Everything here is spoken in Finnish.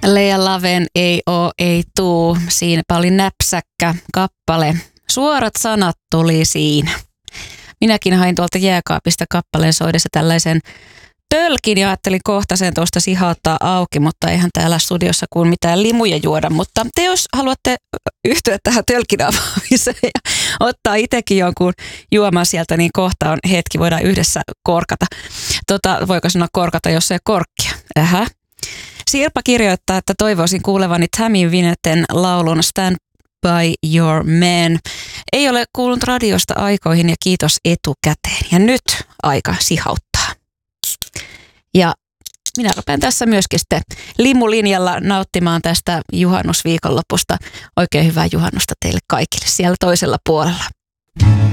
Lea Laven Ei oo, ei tuu. Siinäpä oli näpsäkkä kappale. Suorat sanat tuli siinä. Minäkin hain tuolta jääkaapista kappaleen soidessa tällaisen tölkin ja ajattelin kohta sen tuosta sihauttaa auki, mutta eihän täällä studiossa kuin mitään limuja juoda. Mutta te jos haluatte yhtyä tähän tölkin avaamiseen ja ottaa itsekin jonkun juoman sieltä, niin kohta on hetki, voidaan yhdessä korkata. Voiko sanoa korkata, jos ei korkkia? Sirpa kirjoittaa, että toivoisin kuulevani Tammy Wynetten laulun Stand by Your Man. Ei ole kuulunut radiosta aikoihin ja kiitos etukäteen. Ja nyt aika sihauttaa. Ja minä rupean tässä myöskin sitten limulinjalla nauttimaan tästä juhannusviikonlopusta. Oikein hyvää juhannusta teille kaikille siellä toisella puolella.